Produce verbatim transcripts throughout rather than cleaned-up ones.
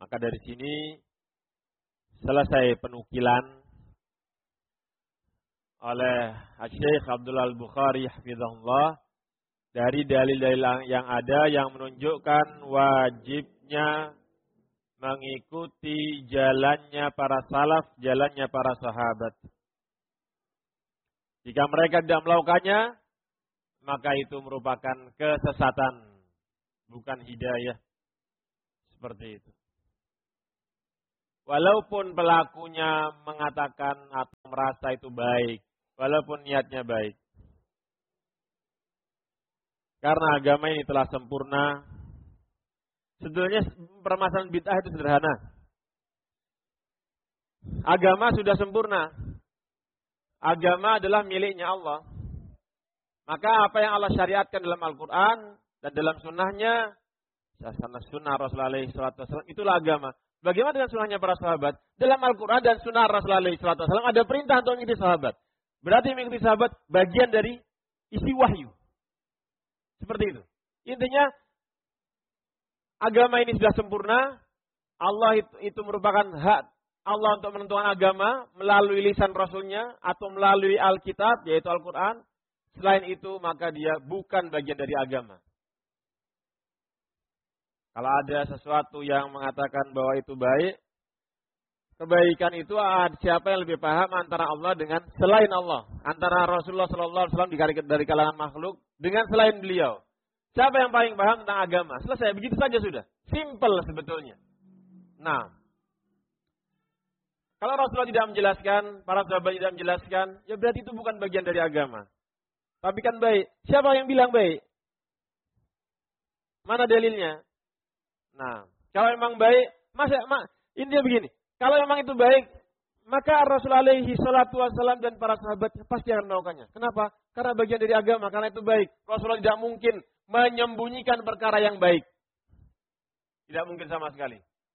Maka dari sini selesai penukilan oleh Syekh Abdullah Al-Bukhari hafizahullah dari dalil-dalil yang ada yang menunjukkan wajibnya mengikuti jalannya para salaf, jalannya para sahabat. Jika mereka tidak melakukannya, maka itu merupakan kesesatan, bukan hidayah. Seperti itu. Walaupun pelakunya mengatakan atau merasa itu baik, walaupun niatnya baik. Karena agama ini telah sempurna. Sebetulnya permasalahan bid'ah itu sederhana. Agama sudah sempurna. Agama adalah miliknya Allah. Maka apa yang Allah syariatkan dalam Al-Quran dan dalam sunnahnya, sunnah Rasulullah shallallahu alaihi wasallam, itulah agama. Bagaimana dengan sunnahnya para sahabat? Dalam Al-Quran dan sunnah Rasulullah shallallahu alaihi wasallam ada perintah untuk mengikuti sahabat. Berarti mengikuti sahabat bagian dari isi wahyu. Seperti itu. Intinya, agama ini sudah sempurna. Allah itu, itu merupakan hak Allah untuk menentukan agama melalui lisan Rasulnya atau melalui Alkitab, yaitu Al-Quran. Selain itu, maka dia bukan bagian dari agama. Kalau ada sesuatu yang mengatakan bahwa itu baik, kebaikan itu siapa yang lebih paham antara Allah dengan selain Allah. Antara Rasulullah shallallahu alaihi wasallam dari kalangan makhluk dengan selain beliau. Siapa yang paling paham tentang agama? Selesai, begitu saja sudah. Simple sebetulnya. Nah, kalau Rasulullah tidak menjelaskan, para sahabat tidak menjelaskan, ya berarti itu bukan bagian dari agama. Tapi kan baik. Siapa yang bilang baik? Mana dalilnya? Nah, kalau memang baik, masa, mak, intinya begini. Kalau memang itu baik, maka Rasulullah alaihi salatu wassalam dan para sahabat pasti akan melakukannya. Kenapa? Karena bagian dari agama, karena itu baik. Rasulullah tidak mungkin menyembunyikan perkara yang baik. Tidak mungkin sama sekali.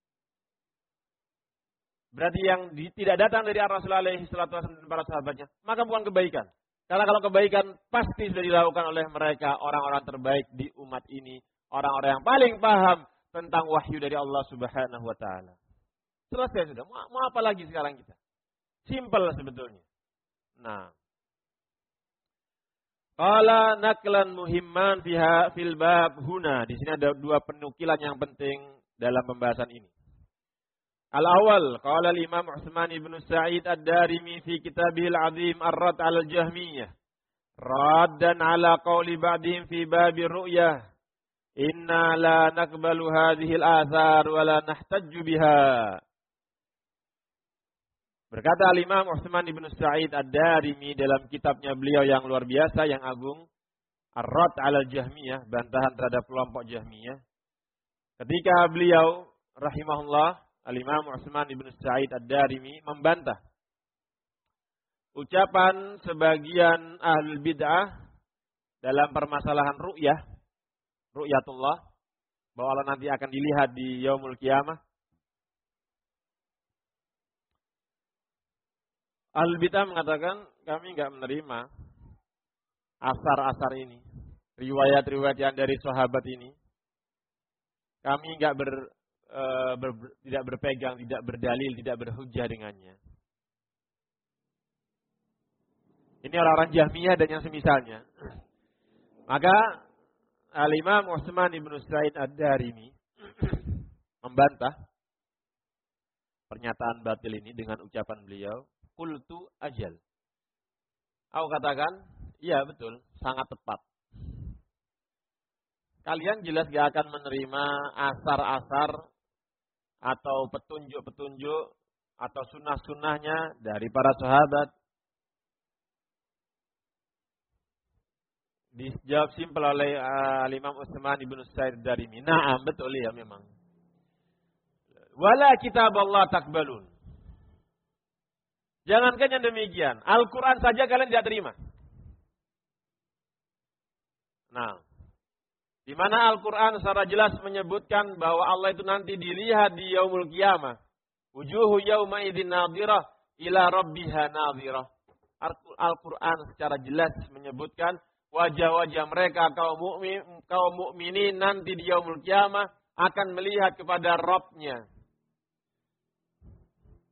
Berarti yang di, tidak datang dari Rasulullah alaihi salatu wassalam dan para sahabatnya, maka bukan kebaikan. Karena kalau kebaikan pasti sudah dilakukan oleh mereka, orang-orang terbaik di umat ini. Orang-orang yang paling paham tentang wahyu dari Allah subhanahu wa ta'ala. Selesai sudah. Mau, mau apa lagi sekarang kita? Simple sebetulnya. Nah. Qala naklan muhimman fiha fil bab huna. Di sini ada dua penukilan yang penting dalam pembahasan ini. Al-awwal, qala al-Imam Utsman ibn Sa'id ad-Darimi fi kitabihil 'azim Ar-Radd 'ala al-Jahmiyah. Raddan 'ala qawli ba'dihim fi babi ru'yah. Inna la naqbalu hadhil athar wa la nahtajju biha. Berkata Al-Imam Utsman ibn Sa'id ad-Darimi dalam kitabnya beliau yang luar biasa, yang agung, Ar-Radd 'ala al-Jahmiyah, bantahan terhadap kelompok Jahmiyah. Ketika beliau rahimahullah, Al-Imam Utsman ibn Sa'id ad-Darimi membantah ucapan sebagian ahlul bid'ah dalam permasalahan ru'yah, ru'yatullah, bahwa Allah nanti akan dilihat di yaumul qiyamah. Ahlul bid'ah mengatakan kami enggak menerima asar-asar ini, riwayat-riwayat yang dari sahabat ini. Kami enggak ber Uh, ber, tidak berpegang, tidak berdalil, tidak berhujjah dengannya. Ini orang-orang Jahmiyah dan yang semisalnya. Maka Al-Imam Utsman ibn Sa'id ad-Darimi membantah pernyataan batil ini dengan ucapan beliau, qultu ajal. Aku katakan, iya betul, sangat tepat. Kalian jelas gak akan menerima asar-asar atau petunjuk-petunjuk atau sunnah-sunnahnya dari para sahabat. Dijawab simpel oleh uh, Imam Utsman ibn Sa'id ad-Darimi. Naam, betul ya memang. Wala kitab Allah takbalun. Jangankan yang demikian, Al-Quran saja kalian tidak terima. Nah, di mana Al-Quran secara jelas menyebutkan bahwa Allah itu nanti dilihat di yaumul qiyamah. Wujuhu yawma idzin nadhirah ila rabbiha nadhirah. Al-Quran secara jelas menyebutkan wajah-wajah mereka kaum mukmin, kaum mukminin nanti di yaumul qiyamah akan melihat kepada Rabb-nya.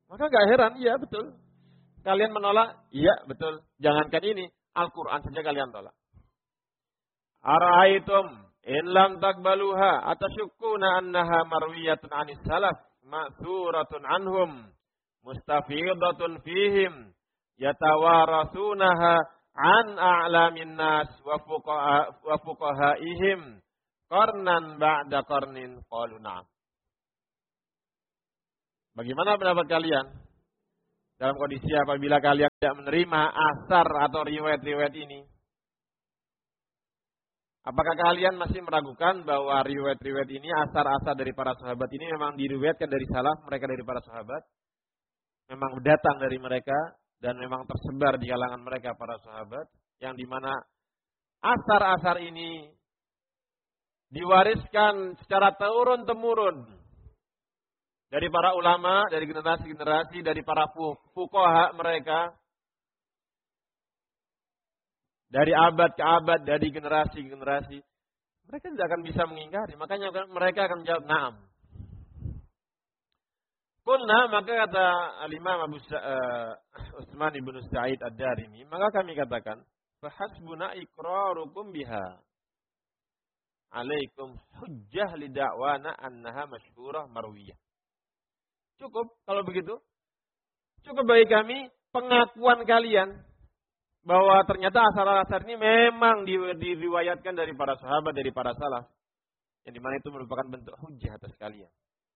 Maka gak heran, iya betul. Kalian menolak, iya betul. Jangankan ini, Al-Quran saja kalian tolak. Ara'aitum in lam takbaluha atasyukkuna annaha marwiyatun anis salaf ma'thuratun anhum mustafidatun fihim yatawarasunaha an a'lamin nas wa fuqaha wa fuqahaihim qarnan ba'da qarnin qalu na'am. Bagaimana pendapat kalian dalam kondisi apabila kalian tidak menerima asar atau riwayat-riwayat ini? Apakah kalian masih meragukan bahwa riwayat-riwayat ini, asar-asar dari para sahabat ini memang diriwayatkan dari salaf mereka dari para sahabat? Memang datang dari mereka dan memang tersebar di kalangan mereka para sahabat, yang dimana asar-asar ini diwariskan secara turun-temurun dari para ulama, dari generasi-generasi, dari para fuqaha mereka, dari abad ke abad, dari generasi ke generasi. Mereka tidak akan bisa mengingkari. Makanya mereka akan menjawab na'am. Qulna, maka kata Al-Imam Abu uh, Utsman ibn Sa'id Ad-Darimi, maka kami katakan, fahasbuna iqrarukum biha. Alaikum hujjah li da'wana annaha masyhurah marwiyah. Cukup kalau begitu. Cukup bagi kami pengakuan kalian bahwa ternyata asar-asar ini memang diriwayatkan dari para sahabat, dari para salaf. Yang dimana itu merupakan bentuk hujjah atas kalian.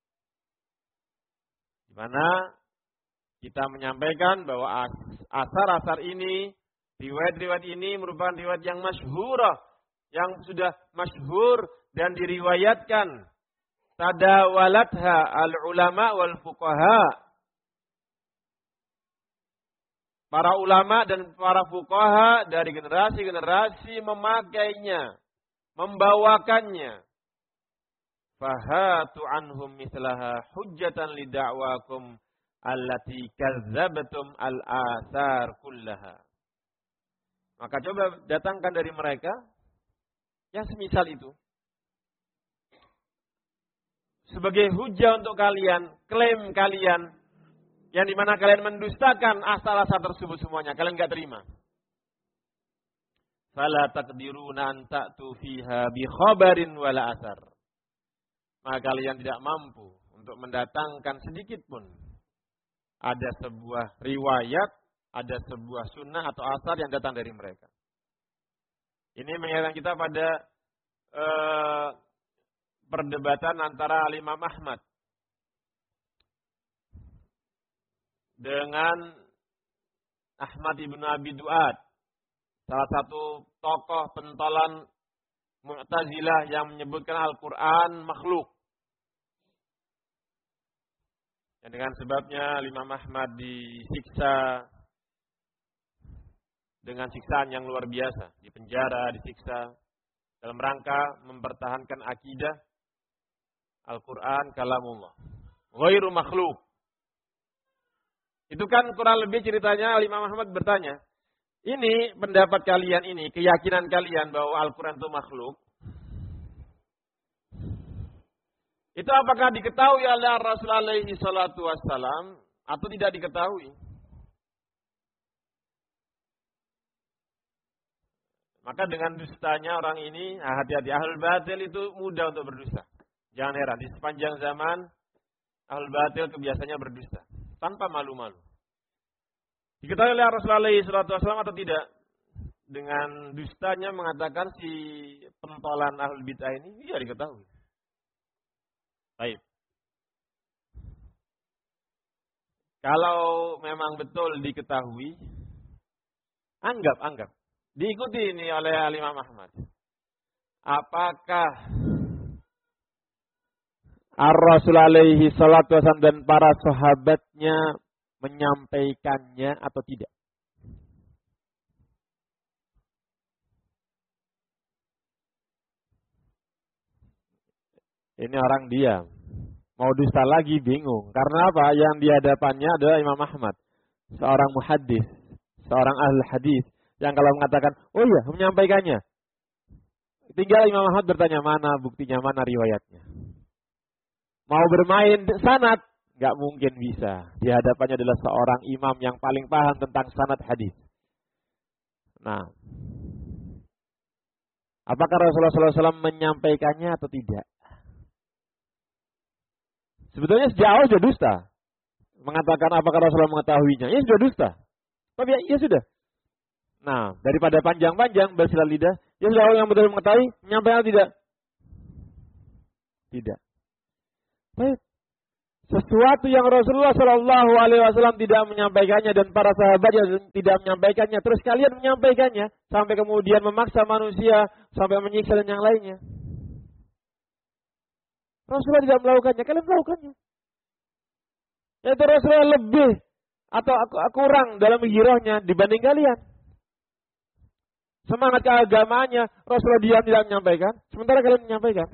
Dimana kita menyampaikan bahwa asar-asar ini, riwayat-riwayat ini merupakan riwayat yang masyhurah, yang sudah masyhur dan diriwayatkan. Tadawalatha al-ulama wal fuqaha. Para ulama dan para fuqaha dari generasi-generasi memakainya, membawakannya. Fahatu anhum mislaha hujjatan li da'wakum allati kadzabtum al-athar kullaha. Maka coba datangkan dari mereka yang semisal itu. Sebagai hujjah untuk kalian, klaim kalian, yang dimana kalian mendustakan asal-asal tersebut semuanya. Kalian enggak terima. Fala taqdiruna an ta'tu fiha bi khabarin wala asar. Maka kalian tidak mampu untuk mendatangkan sedikit pun ada sebuah riwayat, ada sebuah sunnah atau asar yang datang dari mereka. Ini mengingatkan kita pada uh, perdebatan antara Imam Ahmad dengan Ahmad ibn Abi Du'ad, salah satu tokoh pentolan Mu'tazilah yang menyebutkan Al-Quran makhluk. Yang dengan sebabnya Imam Ahmad disiksa dengan siksaan yang luar biasa, dipenjara, disiksa dalam rangka mempertahankan akidah Al-Quran kalamullah, ghairu makhluk. Itu kan kurang lebih ceritanya Imam Ahmad bertanya, ini pendapat kalian ini, keyakinan kalian bahwa Al-Quran itu makhluk, itu apakah diketahui oleh Rasulullah alaihi salatu wassalam atau tidak diketahui? Maka dengan dustanya orang ini, hati-hati, ahlul batil itu mudah untuk berdusta. Jangan heran, di sepanjang zaman ahlul batil kebiasaannya berdusta tanpa malu-malu. Diketahui oleh Rasulullah alaihi salatu wassalam atau tidak? Dengan dustanya mengatakan si pentolan ahlul bid'ah ini, iya diketahui. Baik. Kalau memang betul diketahui, anggap, anggap. Diikuti ini oleh Imam Ahmad. Apakah Ar-Rasul alaihi salatu wasallam dan para sahabatnya menyampaikannya atau tidak? Ini orang diam. Mau dusta lagi bingung. Karena apa? Yang di hadapannya adalah Imam Ahmad. Seorang muhaddis. Seorang ahli hadis. Yang kalau mengatakan, oh iya menyampaikannya. Tinggal Imam Ahmad bertanya, mana buktinya, mana riwayatnya. Mau bermain sanad. Nggak mungkin bisa. Di hadapannya adalah seorang imam yang paling paham tentang sanad hadis. Nah, apakah Rasulullah shallallahu alaihi wasallam menyampaikannya atau tidak? Sebetulnya sejak awal sudah dusta. Mengatakan apakah Rasulullah mengetahuinya. Ya sudah dusta. Tapi ya, ya sudah. Nah, daripada panjang-panjang bersilat lidah. Ya sudah, orang yang betul mengetahui. Menyampaikan atau tidak? Tidak. Baik. Sesuatu yang Rasulullah shallallahu alaihi wasallam tidak menyampaikannya. Dan para sahabatnya tidak menyampaikannya. Terus kalian menyampaikannya. Sampai kemudian memaksa manusia. Sampai menyiksa dan yang lainnya. Rasulullah tidak melakukannya, kalian melakukannya. Yaitu Rasulullah lebih atau kurang dalam hijrahnya dibanding kalian. Semangat keagamaannya Rasulullah diam tidak menyampaikan, sementara kalian menyampaikan.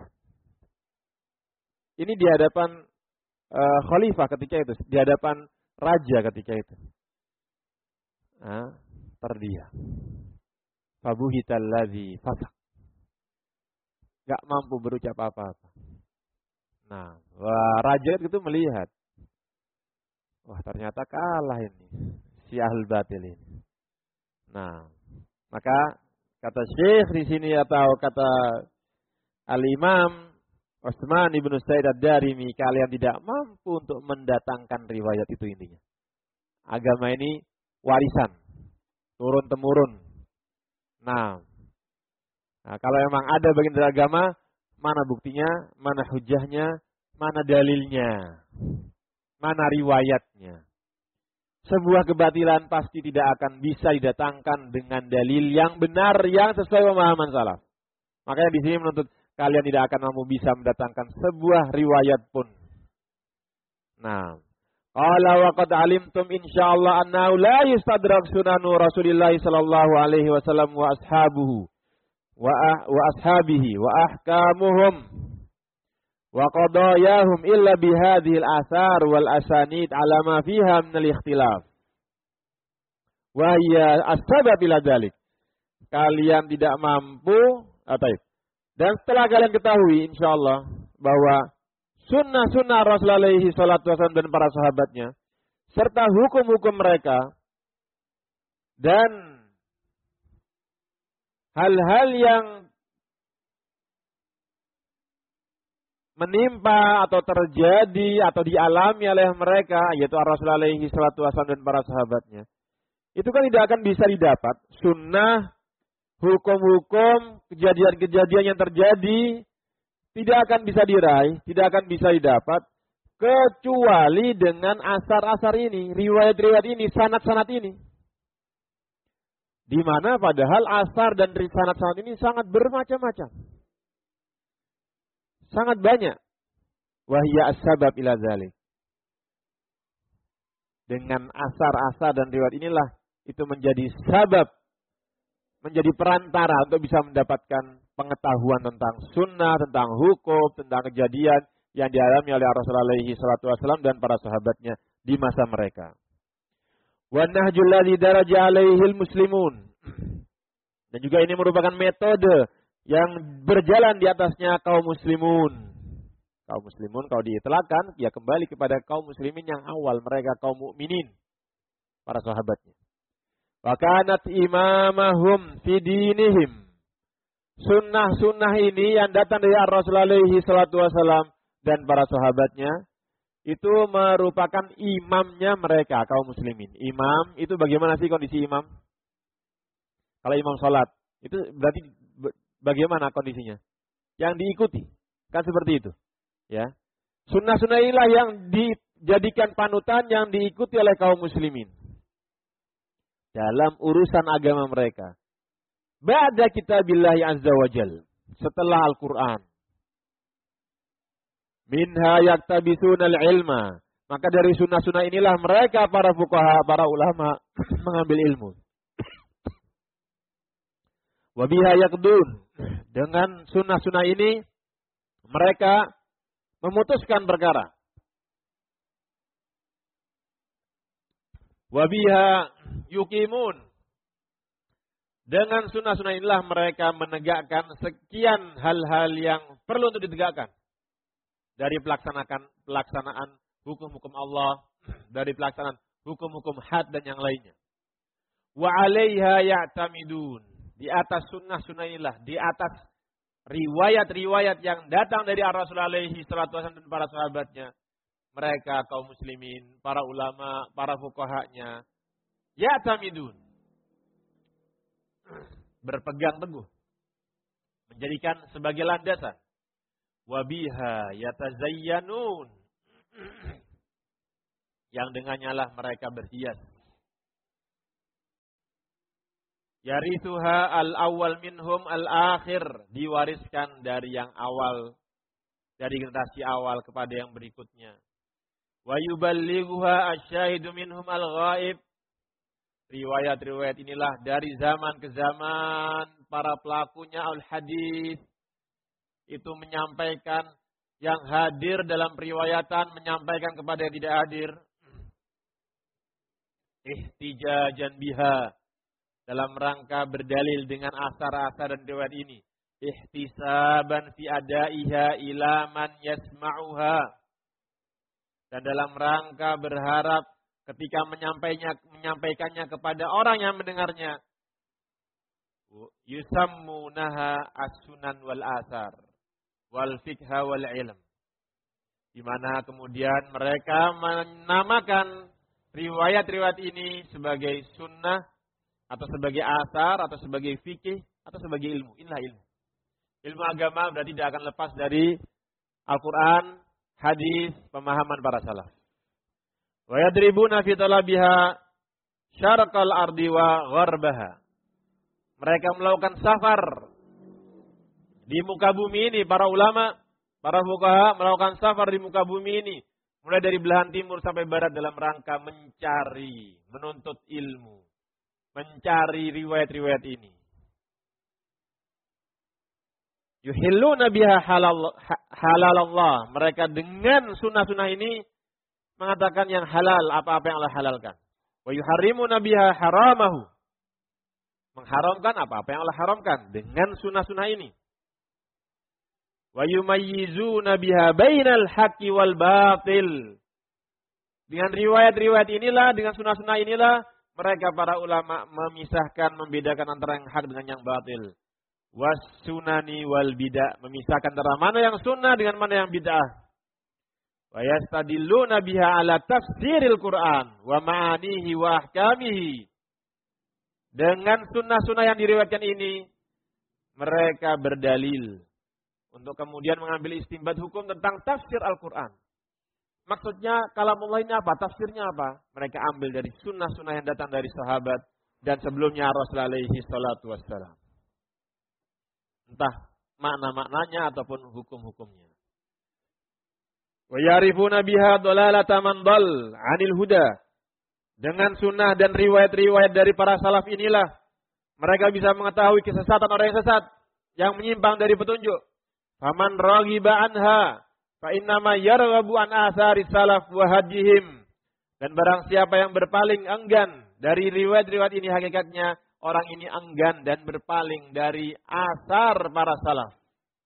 Ini di hadapan uh, khalifah ketika itu, di hadapan raja ketika itu. Nah, terdiam. Fabuhital ladzi fasak. Gak mampu berucap apa-apa. Nah, wah, raja itu melihat. Wah, ternyata kalah ini. Si ahlul batil ini. Nah, maka kata Syekh di sini atau kata Al-Imam Utsman ibnu Sa'id ad-Darimi, kalian tidak mampu untuk mendatangkan riwayat itu intinya. Agama ini warisan. Turun-temurun. Nah, nah, kalau memang ada bagian dari agama, mana buktinya, mana hujahnya, mana dalilnya, mana riwayatnya. Sebuah kebatilan pasti tidak akan bisa didatangkan dengan dalil yang benar, yang sesuai pemahaman salaf. Makanya di sini menuntut kalian tidak akan mampu bisa mendatangkan sebuah riwayat pun. Nah, qala wa qad alimtum insyaallah annahu la yustadrak sunanu Rasulillah sallallahu alaihi wasallam wa ashabuhu. wa wa ashabihi wa ahkamuhum wa qadayahum illa bihadhil athar wal asanid ala ma fiha min al ikhtilaf wa hiya as-sabab ila dzalik. Kalian tidak mampu atau dan setelah kalian ketahui insyaallah bahwa sunnah-sunnah Rasulullah alaihi salatu wasallam dan para sahabatnya serta hukum-hukum mereka dan hal-hal yang menimpa atau terjadi atau dialami oleh mereka, yaitu Rasulullah alaihi salatu wasallam dan para sahabatnya, itu kan tidak akan bisa didapat. Sunnah, hukum-hukum, kejadian-kejadian yang terjadi tidak akan bisa diraih, tidak akan bisa didapat kecuali dengan asar-asar ini, riwayat-riwayat ini, sanad-sanad ini. Di mana padahal asar dan sanad-sanad ini sangat bermacam-macam. Sangat banyak. Wahya as-sabab ila dzalik. Dengan asar-asar dan riwayat inilah itu menjadi sabab, menjadi perantara untuk bisa mendapatkan pengetahuan tentang sunnah, tentang hukum, tentang kejadian yang dialami oleh Rasulullah alaihi salatu wasallam dan para sahabatnya di masa mereka. Wa nahjul ladzi daraja alaihil muslimun. Dan juga ini merupakan metode yang berjalan di atasnya kaum muslimun. Kaum muslimun kalau diitlaqkan ya kembali kepada kaum muslimin yang awal, mereka kaum mukminin, para sahabatnya. Wa kanat imamahum fi dinihim. Sunnah-sunnah ini yang datang dari Rasulullah alaihi salatu wasallam dan para sahabatnya itu merupakan imamnya mereka, kaum muslimin. Imam, itu bagaimana sih kondisi imam? Kalau imam sholat, itu berarti bagaimana kondisinya? Yang diikuti. Kan seperti itu. Ya. Sunnah-sunnah inilah yang dijadikan panutan, yang diikuti oleh kaum muslimin. Dalam urusan agama mereka. Ba'da kitabillahi azza wa jal. Setelah Al-Quran. Minha yaktabisunal ilma. Maka dari sunnah-sunnah inilah mereka para fuqaha, para ulama mengambil ilmu. Wabiha yakdun. Dengan sunnah-sunnah ini mereka memutuskan perkara. Wabiha yukimun. Dengan sunnah-sunnah inilah mereka menegakkan sekian hal-hal yang perlu untuk ditegakkan. Dari pelaksanaan pelaksanaan hukum-hukum Allah, dari pelaksanaan hukum-hukum had dan yang lainnya. Wa 'alaiha ya'tamidun. Di atas sunnah-sunnah inilah, di atas riwayat-riwayat yang datang dari Ar-Rasul alaihi salatu wasallam dan para sahabatnya, mereka kaum muslimin, para ulama, para fuqahanya, ya'tamidun. Berpegang teguh, menjadikan sebagai landasan. Wabiha yatazayyanun, yang dengannya lah mereka berhias. Yarithuha al-awwal minhum al-akhir, diwariskan dari yang awal, dari generasi awal kepada yang berikutnya. Wa yuballighuha asy-syahidu minhum al-ghaib. Riwayat-riwayat inilah dari zaman ke zaman para pelakunya al-hadis itu menyampaikan, yang hadir dalam periwayatan menyampaikan kepada yang tidak hadir. Ihtijajan biha, dalam rangka berdalil dengan asar-asar dan riwayat ini. Ihtisaban fi adaiha ila man yasma'uha, dan dalam rangka berharap ketika menyampaikannya, menyampaikannya kepada orang yang mendengarnya. Yusammunaha as-sunan wal asar wal fiqha wal ilm, di mana kemudian mereka menamakan riwayat-riwayat ini sebagai sunnah atau sebagai asar atau sebagai fikih atau sebagai ilmu. Inilah ilmu. Ilmu agama berarti tidak akan lepas dari Al-Quran, hadis, pemahaman para salaf. Wa yadribuna fi talabiha syarqal ardi wa gharbaha. Mereka melakukan safar di muka bumi ini, para ulama, para fuqaha melakukan safar di muka bumi ini, mulai dari belahan timur sampai barat dalam rangka mencari, menuntut ilmu, mencari riwayat-riwayat ini. Yuhilluna biha halal, halal Allah. Mereka dengan sunnah-sunnah ini mengatakan yang halal, apa-apa yang Allah halalkan. Wa yuharrimuna biha haramahu. Mengharamkan apa-apa yang Allah haramkan dengan sunnah-sunnah ini. Wa yumayyizuna biha bainal haqqi wal batil. Dengan riwayat-riwayat inilah, dengan sunnah-sunnah inilah, mereka para ulama memisahkan, membedakan antara yang hak dengan yang batil. Was sunani wal bid'ah, memisahkan antara mana yang sunnah dengan mana yang bid'ah. Wa yastadilluna biha ala tafsiril Qur'an wa ma'anihi wa ahkamihi. Dengan sunnah-sunnah yang diriwayatkan ini, mereka berdalil untuk kemudian mengambil istinbat hukum tentang tafsir Al-Quran. Maksudnya kalamullah ini apa? Tafsirnya apa? Mereka ambil dari sunnah-sunnah yang datang dari sahabat dan sebelumnya Rasulullah alaihi salatu wassalam. Entah makna-maknanya ataupun hukum-hukumnya. Wa yarifuna biha dhalalata man dhal 'anil huda. Dengan sunnah dan riwayat-riwayat dari para salaf inilah mereka bisa mengetahui kesesatan orang yang sesat, yang menyimpang dari petunjuk. Faman raghiba anha fa innama yarghabu an athari salaf wa hadihim. Dan barang siapa yang berpaling enggan dari riwayat-riwayat ini, hakikatnya orang ini enggan dan berpaling dari asar para salaf.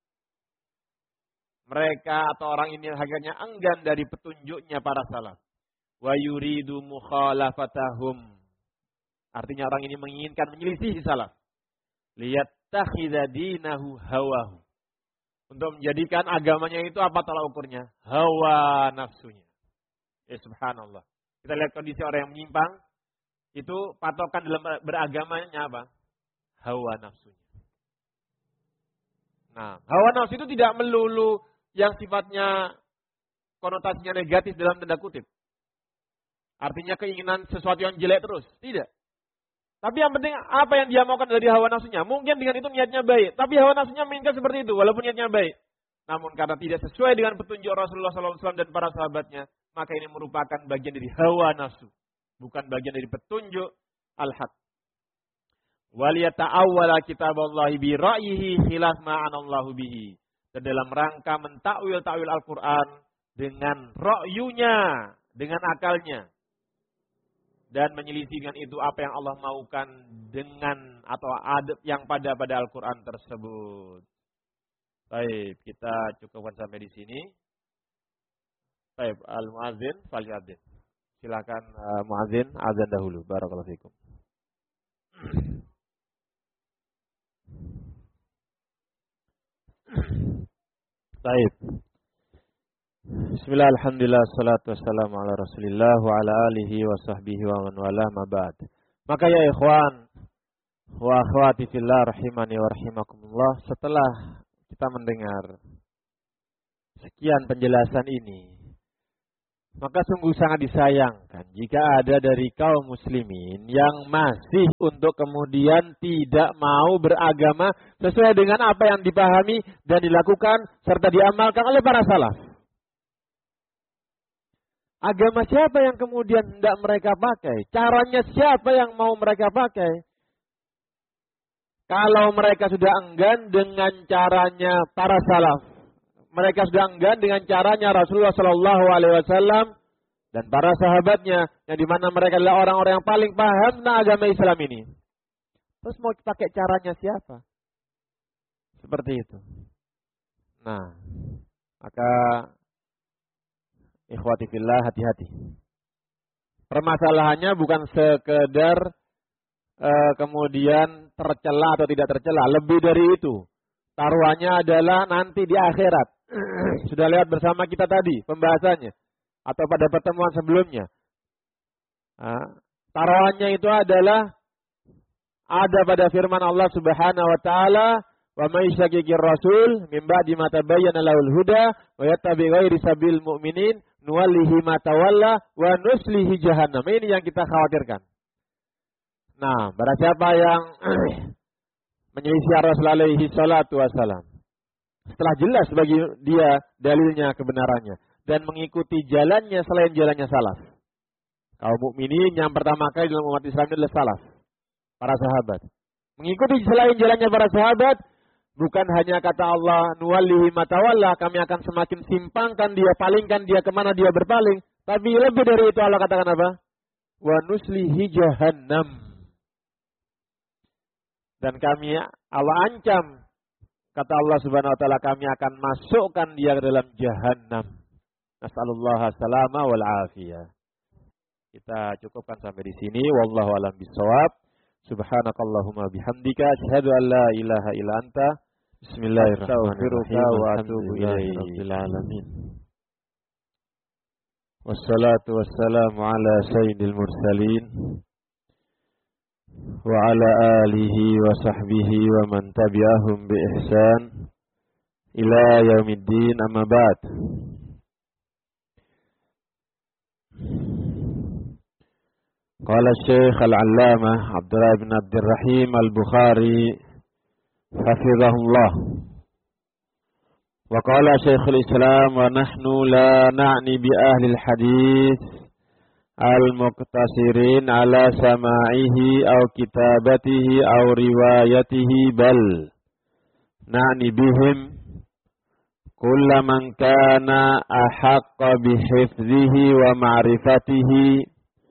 Mereka atau orang ini hakikatnya enggan dari petunjuknya para salaf. Wa yuridu mukhalafatahum. Artinya orang ini menginginkan menyelisihi salaf. Liyattakhidha dinahu hawahu. Untuk menjadikan agamanya itu apa tolak ukurnya? Hawa nafsunya. Ya subhanallah. Kita lihat kondisi orang yang menyimpang. Itu patokan dalam beragamanya apa? Hawa nafsunya. Nah, hawa nafsu itu tidak melulu yang sifatnya konotasinya negatif dalam tanda kutip. Artinya keinginan sesuatu yang jelek terus. Tidak. Tapi yang penting apa yang dia maukan dari hawa nafsunya. Mungkin dengan itu niatnya baik. Tapi hawa nafsunya menginginkan seperti itu. Walaupun niatnya baik. Namun karena tidak sesuai dengan petunjuk Rasulullah shallallahu alaihi wasallam dan para sahabatnya. Maka ini merupakan bagian dari hawa nafsu. Bukan bagian dari petunjuk al-haq. Waliyata'awwala kitaballahi bi ra'yihi khilaf ma'anallahu bihi. Dan dalam rangka mentakwil-takwil Al-Quran dengan ra'yunya, dengan akalnya. Dan menyelisihkan itu apa yang Allah maukan dengan atau adab yang pada pada Al-Quran tersebut. Baik, kita cukupkan sampai di sini. Baik, al-muadzin falyadzin. Silakan uh, muadzin azan dahulu. Barakallahu fikum. Baik. Bismillah, alhamdulillah, salatu wassalamu ala rasulillah wa ala alihi wa sahbihi wa man wala ma ba'd. Maka ya ikhwan wa akhwati fillah rahimani wa rahimakumullah, setelah kita mendengar sekian penjelasan ini, maka sungguh sangat disayangkan jika ada dari kaum muslimin yang masih untuk kemudian tidak mau beragama sesuai dengan apa yang dipahami dan dilakukan serta diamalkan oleh para salaf. Agama siapa yang kemudian tidak mereka pakai? Caranya siapa yang mau mereka pakai? Kalau mereka sudah enggan dengan caranya para salaf, mereka sudah enggan dengan caranya Rasulullah Shallallahu Alaihi Wasallam dan para sahabatnya, yang dimana mereka adalah orang-orang yang paling paham tentang agama Islam ini. Terus mau pakai caranya siapa? Seperti itu. Nah, maka ikhwati fillah, hati-hati. Permasalahannya bukan sekedar uh, kemudian tercela atau tidak tercela, lebih dari itu. Taruhannya adalah nanti di akhirat. Sudah lewat bersama kita tadi pembahasannya atau pada pertemuan sebelumnya. Nah, taruhannya itu adalah ada pada firman Allah Subhanahu wa taala, "Wa may yushaqiqir rasul min ba'di ma tabayyana lahul huda wa yattabi' ghairi sabil mu'minin nuwallihi ma tawalla wa nuslihi jahannam." Ini yang kita khawatirkan. Nah, barang siapa yang menyelisih Rasul alaihi salatu wasalam, setelah jelas bagi dia dalilnya, kebenarannya, dan mengikuti jalannya selain jalannya salaf. Kaum mukminin yang pertama kali dalam umat Islam adalah salaf, para sahabat. Mengikuti selain jalannya para sahabat, bukan hanya kata Allah, nuwallihi matawalla, kami akan semakin simpangkan dia, palingkan dia kemana dia berpaling. Tapi lebih dari itu Allah katakan apa? Wa nuslihi jahannam. Dan kami, Allah ancam, kata Allah Subhanahu wa taala, kami akan masukkan dia ke dalam jahannam. Nas'alullah salama wal afiyah. Kita cukupkan sampai di sini. Wallahu a'lam bishawab. Subhanakallahumma bihamdika asyhadu an la ilaha illa anta bismillahirrahmanirrahim wa atubu ilaihi alamin. Wassalatu wassalamu ala sayyidil mursalin wa ala alihi wa sahbihi wa man tabi'ahum bi ihsan ila yaumiddin, amma ba'd. Qala Syekh Al-Allamah Abdullah bin Abdul Rahim Al-Bukhari hafizahullah, wa qala Syekhul Islam, wa nahnu la na'ni bi ahli al-hadith al-muqtasirin ala sama'ihi aw kitabatihi aw riwayatihi, bal na'ni bihim kulla man kana ahaqqa bihifzihi wa ma'rifatihi